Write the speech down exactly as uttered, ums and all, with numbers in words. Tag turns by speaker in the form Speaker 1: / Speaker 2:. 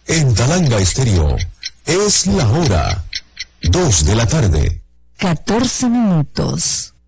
Speaker 1: En Talanga Estéreo, es la hora. Dos de la tarde.
Speaker 2: catorce minutos.